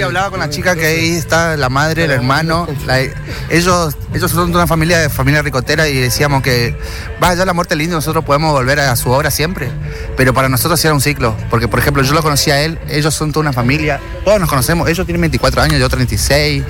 hablaba con la chica que ahí está, la madre, el hermano. Ellos son de una familia ricotera y decíamos que ya la muerte del indio nosotros podemos volver a su obra siempre. Pero para nosotros sí era un ciclo. Porque, por ejemplo, yo lo conocí a él, ellos son toda una familia. Todos nos conocemos, ellos tienen 24 años, yo 36.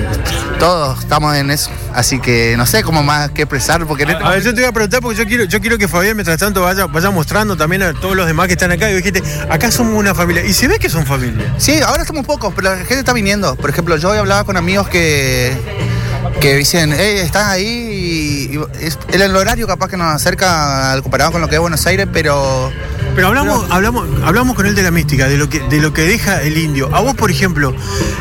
Todos estamos en eso. Así que no sé cómo más que expresar. Porque a ver, yo te voy a preguntar porque yo quiero que Fabián, mientras tanto, vaya mostrando también a todos los demás que están acá. Y dijiste, acá somos una familia. Y se ve que son familia. Sí, ahora estamos pocos, pero la gente está viniendo. Por ejemplo, yo hablaba con amigos que dicen, estás ahí y el horario capaz que nos acerca al comparado con lo que es Buenos Aires, pero hablamos con él de la mística, de lo que deja el indio. A vos, por ejemplo,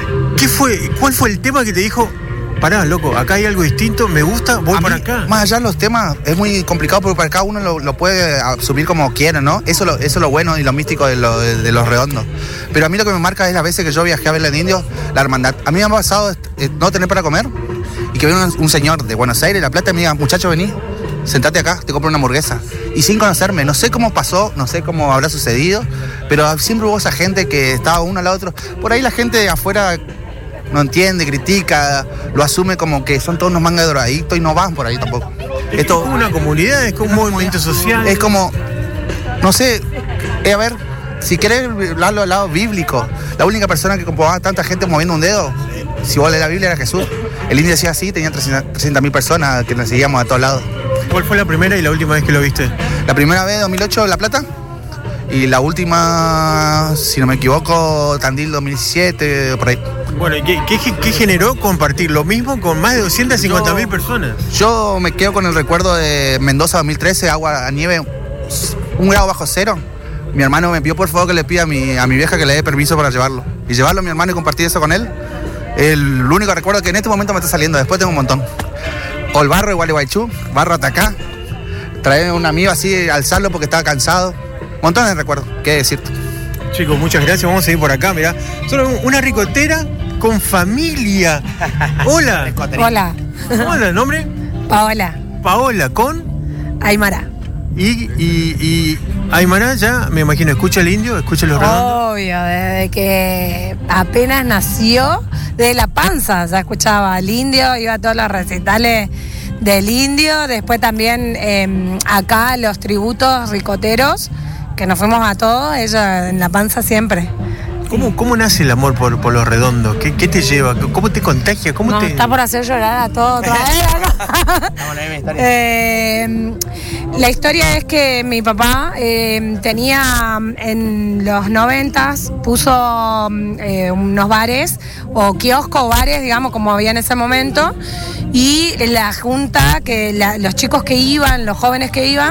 ¿cuál fue el tema que te dijo? Pará, loco, acá hay algo distinto, me gusta, voy para acá. Más allá de los temas, es muy complicado porque para cada uno lo puede asumir como quiera, ¿no? Eso es lo bueno y lo místico de los redondos. Pero a mí lo que me marca es las veces que yo viajé a ver al indio, la hermandad. A mí me ha pasado no tener para comer y que viene un señor de Buenos Aires, La Plata, y me diga, muchacho, vení, sentate acá, te compro una hamburguesa. Y sin conocerme, no sé cómo pasó, no sé cómo habrá sucedido, pero siempre hubo esa gente que estaba uno al lado otro. Por ahí la gente de afuera no entiende, critica, lo asume como que son todos unos mangas de drogadictos y no van por ahí tampoco. Es como una comunidad, es como un movimiento social. Es como, no sé, a ver, si querés hablarlo del lado bíblico, la única persona que comprobaba tanta gente moviendo un dedo, si vos lees la Biblia, era Jesús. El indio decía así, tenía 300.000 personas que nos seguíamos a todos lados. ¿Cuál fue la primera y la última vez que lo viste? La primera vez, 2008, La Plata. Y la última, si no me equivoco, Tandil 2017, por ahí. Bueno, ¿qué generó compartir lo mismo con más de 250.000 personas? Yo me quedo con el recuerdo de Mendoza 2013, agua a nieve, 1 grado bajo cero. Mi hermano me pidió por favor que le pida a mi vieja que le dé permiso para llevarlo. Y llevarlo a mi hermano y compartir eso con él. El único recuerdo que en este momento me está saliendo, después tengo un montón. O el barro de Gualeguaychú, barro Atacá. Traer a un amigo así, alzarlo porque estaba cansado. Montones de recuerdos, qué decirte. Chicos, muchas gracias, vamos a seguir por acá, mirá. Solo una ricotera con familia. Hola. Hola. Hola, ¿nombre? Paola. Paola, ¿con? Aymara. Y Aymara ya, me imagino, ¿escucha el indio? ¿Escucha los redondos? Obvio, desde que apenas nació, de la panza ya escuchaba al indio, iba a todos los recitales del indio, después también acá los tributos ricoteros, que nos fuimos a todos, ella en la panza siempre. ¿Cómo nace el amor por los redondos? ¿Qué te lleva? ¿Cómo te contagia? Está por hacer llorar a todos otra vez. La historia es que mi papá tenía en los 90s, puso unos bares o kioscos, bares, digamos, como había en ese momento, y la junta, los chicos que iban, los jóvenes que iban,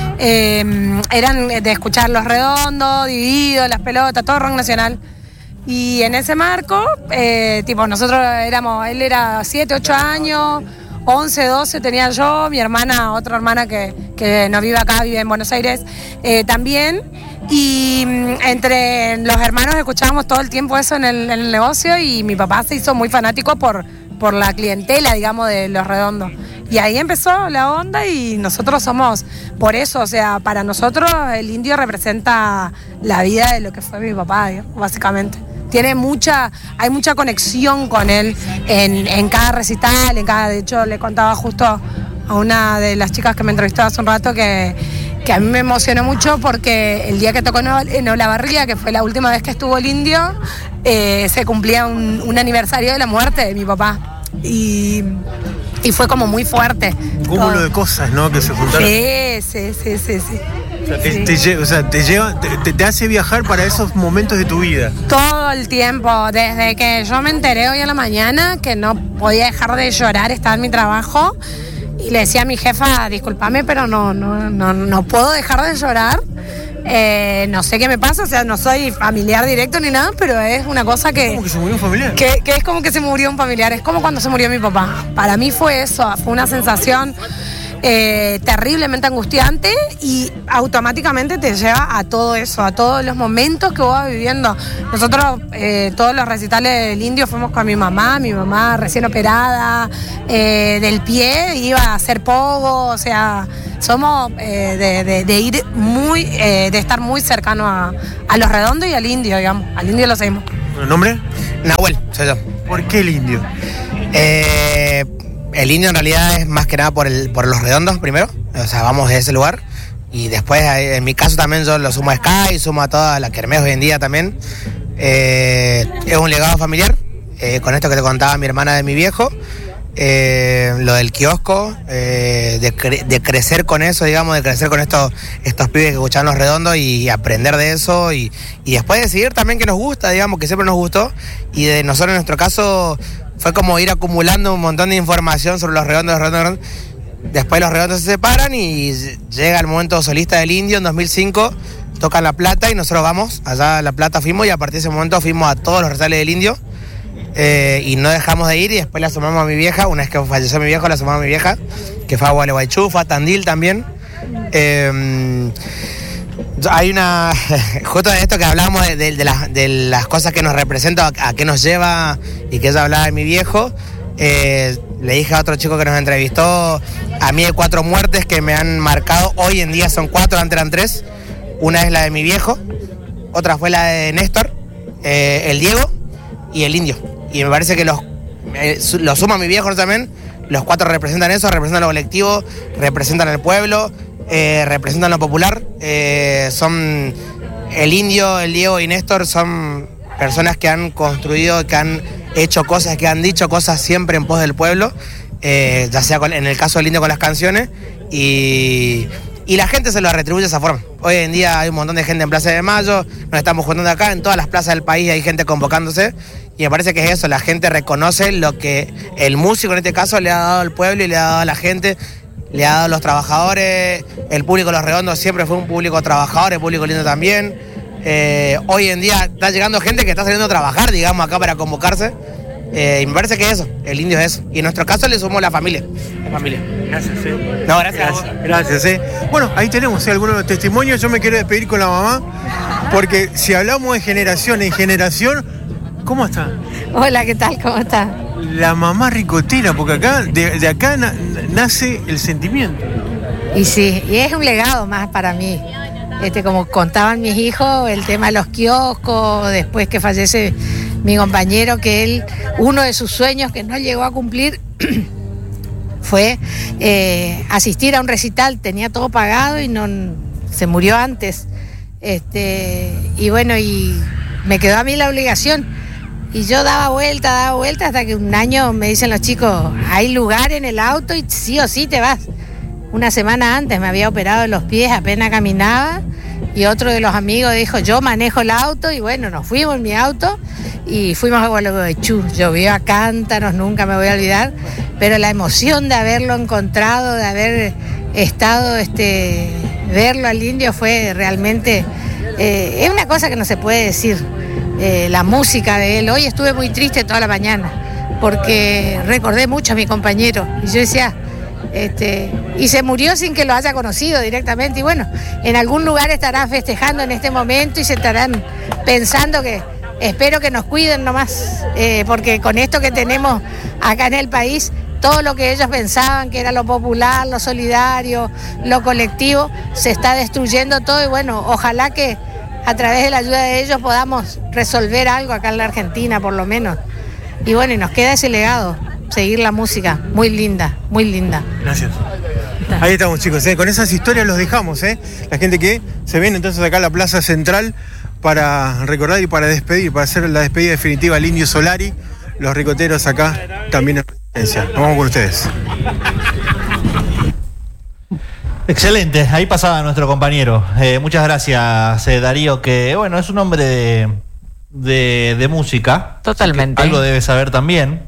eran de escuchar Los Redondos, Divididos, Las Pelotas, todo rock nacional. Y en ese marco, nosotros él era 7, 8 años, 11, 12 tenía yo, mi hermana, otra hermana que no vive acá, vive en Buenos Aires, también. Y entre los hermanos escuchábamos todo el tiempo eso en el negocio, y mi papá se hizo muy fanático por la clientela, digamos, de Los Redondos. Y ahí empezó la onda y nosotros somos, por eso, o sea, para nosotros el indio representa la vida de lo que fue mi papá, básicamente. Hay mucha conexión con él en cada recital, de hecho le contaba justo a una de las chicas que me entrevistó hace un rato que a mí me emocionó mucho porque el día que tocó en Olavarría, que fue la última vez que estuvo el indio, se cumplía un aniversario de la muerte de mi papá. Y fue como muy fuerte. Un cúmulo de cosas, ¿no? Que se juntaron. Sí. O sea, te hace viajar para esos momentos de tu vida. Todo el tiempo, desde que yo me enteré hoy a la mañana que no podía dejar de llorar, estaba en mi trabajo, y le decía a mi jefa, discúlpame, pero no puedo dejar de llorar. No sé qué me pasa, o sea, no soy familiar directo ni nada, pero es una cosa que... ¿Cómo que se murió un familiar? Que es como que se murió un familiar, es como cuando se murió mi papá. Para mí fue eso, fue una sensación terriblemente angustiante y automáticamente te lleva a todo eso, a todos los momentos que vos vas viviendo. Nosotros todos los recitales del indio fuimos con mi mamá recién operada del pie, iba a hacer pogo, o sea, somos de ir muy, de estar muy cercano a Los Redondos y al indio, digamos, al indio lo seguimos. ¿Nombre? Nahuel, soy yo. ¿Por qué el indio? El indio en realidad es más que nada por los redondos primero, o sea, vamos de ese lugar. Y después, en mi caso también yo lo sumo a Sky, sumo a toda la kermés hoy en día también. Es un legado familiar, con esto que te contaba mi hermana de mi viejo. Lo del kiosco, de crecer con eso, digamos, de crecer con estos pibes que escuchaban los redondos y aprender de eso y después decidir también que nos gusta, digamos, que siempre nos gustó. Y de nosotros en nuestro caso fue como ir acumulando un montón de información sobre los redondos. Después los redondos se separan y llega el momento solista del indio en 2005, tocan La Plata y nosotros vamos, allá a La Plata fuimos y a partir de ese momento fuimos a todos los recitales del indio. Y no dejamos de ir y después la sumamos a mi vieja, una vez que falleció mi viejo la sumamos a mi vieja, que fue a Gualeguaychú, fue a Tandil también. Hay una, justo de esto que hablábamos de las cosas que nos representan, a qué nos lleva y que ella hablaba de mi viejo, le dije a otro chico que nos entrevistó, a mí hay 4 muertes que me han marcado, hoy en día son 4, antes eran 3, una es la de mi viejo, otra fue la de Néstor, el Diego y el indio. Y me parece que lo suma mi viejo también. Los 4 representan eso, representan lo colectivo, representan el pueblo, representan lo popular. Son el indio, el Diego y Néstor son personas que han construido, que han hecho cosas, que han dicho cosas siempre en pos del pueblo, ya sea en el caso del indio con las canciones y la gente se lo retribuye de esa forma. Hoy en día hay un montón de gente en Plaza de Mayo, nos estamos juntando acá, en todas las plazas del país hay gente convocándose y me parece que es eso, la gente reconoce lo que el músico en este caso le ha dado al pueblo y le ha dado a la gente, le ha dado a los trabajadores, el público de Los Redondos siempre fue un público trabajador, el público lindo también. Hoy en día está llegando gente que está saliendo a trabajar, digamos, acá para convocarse. Y me parece que es eso, el indio es eso. Y en nuestro caso le sumó la familia. Gracias, No, gracias. Gracias. Bueno, ahí tenemos algunos de los testimonios. Yo me quiero despedir con la mamá, porque si hablamos de generación en generación, ¿cómo está? Hola, ¿qué tal? ¿Cómo está? La mamá ricotera, porque acá, de acá nace el sentimiento. Y sí, y es un legado más para mí. Como contaban mis hijos, el tema de los kioscos, después que fallece mi compañero, que él, uno de sus sueños que no llegó a cumplir fue asistir a un recital, tenía todo pagado y no se murió antes. Y bueno, y me quedó a mí la obligación. Y yo daba vuelta, hasta que un año me dicen los chicos, hay lugar en el auto y sí o sí te vas. Una semana antes me había operado de los pies, apenas caminaba, y otro de los amigos dijo, yo manejo el auto, y bueno, nos fuimos en mi auto y fuimos a Gualeguaychú. Llovió a cántaros, nunca me voy a olvidar, pero la emoción de haberlo encontrado, de haber estado, verlo al indio fue realmente, es una cosa que no se puede decir, la música de él. Hoy estuve muy triste toda la mañana, porque recordé mucho a mi compañero, y yo decía, y se murió sin que lo haya conocido directamente, y bueno, en algún lugar estarán festejando en este momento y se estarán pensando que espero que nos cuiden nomás, porque con esto que tenemos acá en el país, todo lo que ellos pensaban que era lo popular, lo solidario, lo colectivo, se está destruyendo todo, y bueno, ojalá que a través de la ayuda de ellos podamos resolver algo acá en la Argentina por lo menos, y bueno, y nos queda ese legado, seguir la música, muy linda, muy linda. Gracias. Ahí estamos, chicos, con esas historias los dejamos, la gente que se viene entonces acá a la Plaza Central para recordar y para despedir, para hacer la despedida definitiva al Indio Solari, los ricoteros acá también en presencia. Nos vamos con ustedes. Excelente, ahí pasaba nuestro compañero. Muchas gracias, Darío, que bueno, es un hombre de música. Totalmente. Algo debe saber también.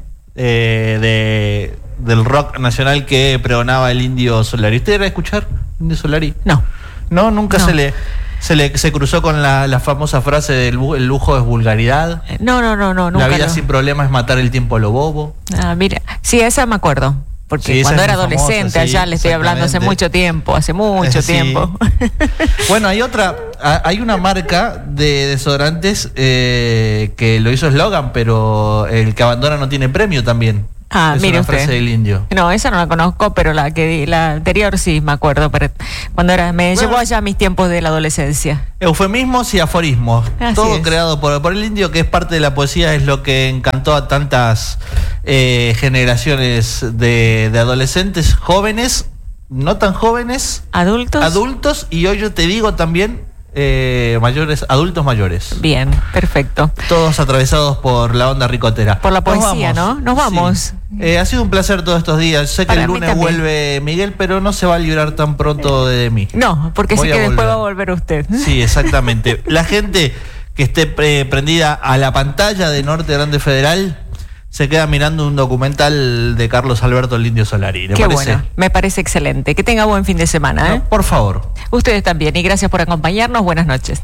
Del rock nacional que pregonaba el Indio Solari. ¿Usted era a escuchar Indio Solari? No. ¿No? ¿Nunca no. Se cruzó con la famosa frase del el lujo es vulgaridad? No, nunca. La vida no. sin problemas es matar el tiempo a lo bobo. Ah, mira, sí, esa me acuerdo. porque Sí, cuando esa era es muy adolescente, famosa, sí, allá le estoy hablando hace exactamente. hace mucho Sí. tiempo. Bueno, hay una marca de desodorantes que lo hizo Slogan, pero el que abandona no tiene premio también. Ah, es mire una usted. frase del indio. No, esa no la conozco, pero la anterior sí me acuerdo, pero me llevó allá a mis tiempos de la adolescencia. Eufemismos y aforismos. Así Todo es. creado por el indio, que es parte de la poesía, es lo que encantó a tantas generaciones de adolescentes, jóvenes, no tan jóvenes, adultos, y hoy yo te digo también mayores, adultos mayores. Bien, perfecto. Todos atravesados por la onda ricotera. Por la poesía, ¿no? Nos vamos. Sí. Ha sido un placer todos estos días. Sé que Para el mí lunes también. vuelve Miguel, pero no se va a librar tan pronto de mí. No, porque Voy sé a que después volver. va a volver usted. Sí, exactamente. La gente que esté prendida a la pantalla de Norte Grande Federal se queda mirando un documental de Carlos Alberto el Indio Solari. ¿Le Qué parece? bueno, me parece excelente. Que tenga buen fin de semana, ¿eh? No, por favor. Ustedes también, y gracias por acompañarnos. Buenas noches.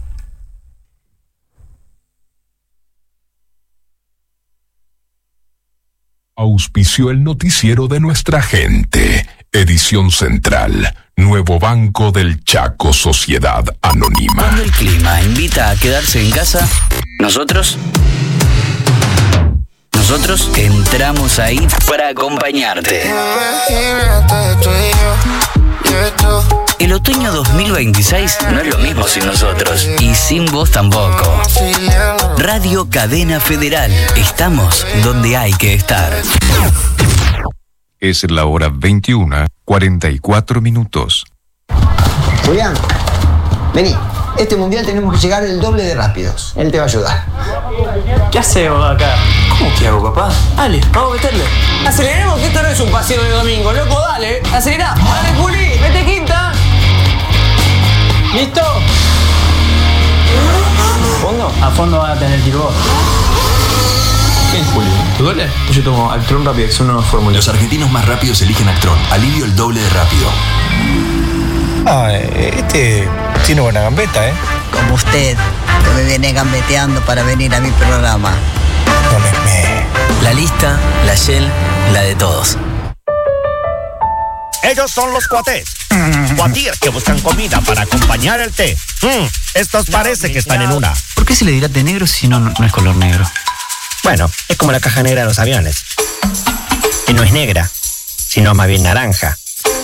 Auspició el noticiero de nuestra gente. Edición Central. Nuevo Banco del Chaco, Sociedad Anónima. Cuando el clima invita a quedarse en casa, nosotros entramos ahí para acompañarte. El otoño 2026 no es lo mismo sin nosotros y sin vos tampoco. Radio Cadena Federal. Estamos donde hay que estar. Es la hora 21:44. Julián, vení. Este mundial tenemos que llegar el doble de rápidos. Él te va a ayudar. ¿Qué hacemos acá? ¿Cómo que hago, papá? Dale, vamos a meterle. Aceleremos, que esto no es un paseo de domingo, loco, dale. Acelera. Dale, Juli, vete quinta. ¿Listo? ¿Fondo? A fondo van a tener que ir vos. ¿Qué es, Julio? ¿Te duele? Yo tomo Actron Rapid, son unos fórmulas. Los argentinos más rápidos eligen Actron. Alivio el doble de rápido. Este tiene buena gambeta, ¿eh? Como usted, que me viene gambeteando para venir a mi programa. No me esme. La lista, la Shell, la de todos. Ellos son los cuatés. Cuatir que buscan comida para acompañar el té. Estos parece que están en una. ¿Por qué se le dirá té negro si no es color negro? Bueno, es como la caja negra de los aviones. Que no es negra, sino más bien naranja.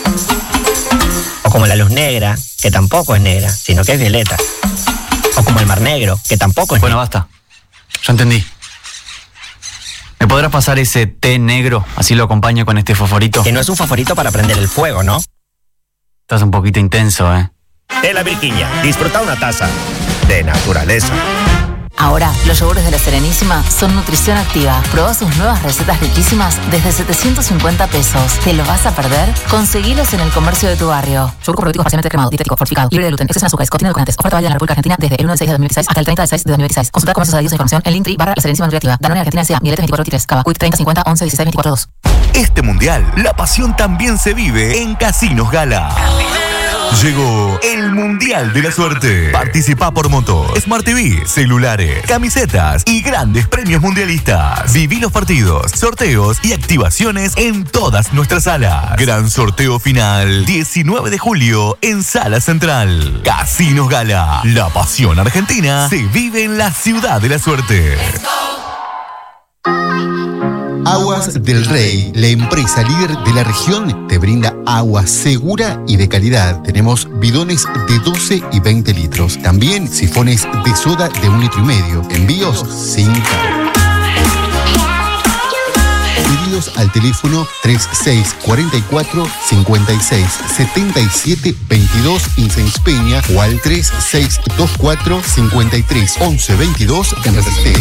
O como la luz negra, que tampoco es negra, sino que es violeta. O como el mar negro, que tampoco es Bueno, basta. Ya entendí. ¿Me podrás pasar ese té negro? Así lo acompaño con este fosforito. Que no es un fosforito para prender el fuego, ¿no? Estás un poquito intenso, ¿eh? De la Virginia. Disfruta una taza de naturaleza. Ahora, los yogures de La Serenísima son nutrición activa. Probá sus nuevas recetas riquísimas desde 750 pesos. ¿Te lo vas a perder? Conseguilos en el comercio de tu barrio. Yogur con probióticos parcialmente cremado, dietético, fortificado, libre de gluten, exceso en azúcares, contiene edulcorantes. Oferta válida en la República Argentina desde el 1 del 6 de 2016 hasta el 30 del 6 de 2016. Consulta comercios adheridos a información en Linktree / La Serenísima Nutriactiva. Danone Argentina S.A. Miletes 2423. Cava. Quick 30 50 11 16 24 2. Este mundial, la pasión también se vive en Casinos Gala. Llegó el Mundial de la Suerte. Participa por motos, Smart TV, celulares, camisetas y grandes premios mundialistas. Viví los partidos, sorteos y activaciones en todas nuestras salas. Gran sorteo final, 19 de julio en Sala Central. Casinos Gala. La pasión argentina se vive en la ciudad de la suerte. Aguas del Rey, la empresa líder de la región, te brinda agua segura y de calidad. Tenemos bidones de 12 y 20 litros. También sifones de soda de 1,5 litros. Envíos sin cargo. Pedidos al teléfono 3644 56 77 22 en Sáenz Peña o al 3624 53 11 22 en Resisté.